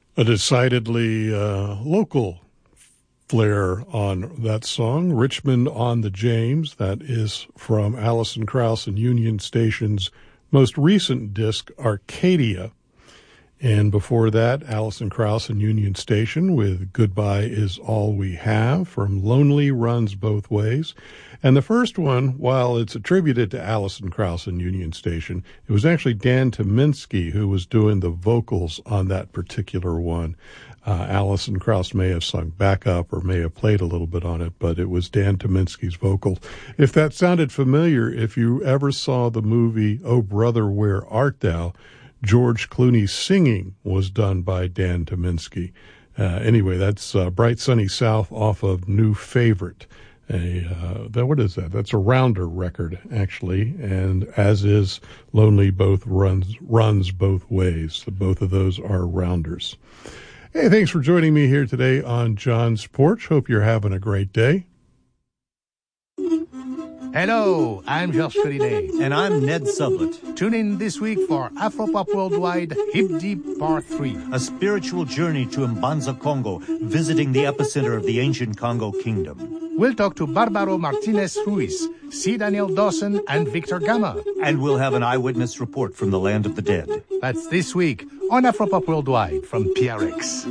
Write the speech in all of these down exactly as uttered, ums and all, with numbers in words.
A decidedly uh, local flair on that song, Richmond on the James. That is from Alison Krauss and Union Station's most recent disc, Arcadia. And before that, Alison Krauss and Union Station with Goodbye Is All We Have from Lonely Runs Both Ways. And the first one, while it's attributed to Alison Krauss and Union Station, it was actually Dan Tyminski who was doing the vocals on that particular one. Uh, Alison Krauss may have sung backup or may have played a little bit on it, but it was Dan Tyminski's vocals. If that sounded familiar, if you ever saw the movie Oh Brother, Where Art Thou?, George Clooney's singing was done by Dan Tyminski. Uh, anyway, that's uh, Bright Sunny South off of New Favorite. A, uh, that, what is that? That's a Rounder record, actually, and as is Lonely Both Runs, Runs Both Ways. So both of those are Rounders. Hey, thanks for joining me here today on John's Porch. Hope you're having a great day. Hello, I'm Georges Collinet. And I'm Ned Sublett. Tune in this week for Afropop Worldwide Hip Deep Part three. A spiritual journey to Mbanza, Congo, visiting the epicenter of the ancient Congo Kingdom. We'll talk to Barbaro Martinez Ruiz, C. Daniel Dawson, and Victor Gama. And we'll have an eyewitness report from the land of the dead. That's this week on Afropop Worldwide from P R X.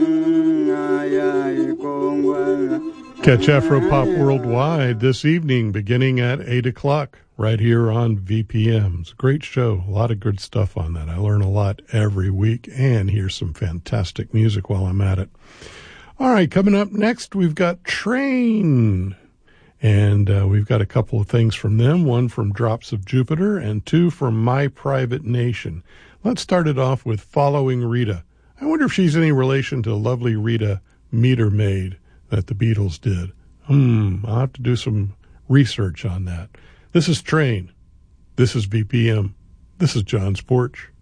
Catch Afropop Worldwide this evening beginning at eight o'clock right here on V P M. It's a great show. A lot of good stuff on that. I learn a lot every week and hear some fantastic music while I'm at it. All right, coming up next, we've got Train. And uh, we've got a couple of things from them, one from Drops of Jupiter and two from My Private Nation. Let's start it off with Following Rita. I wonder if she's any relation to lovely Rita Meter Maid that the Beatles did. Hmm, I'll have to do some research on that. This is Train. This is V P M. This is John's Porch.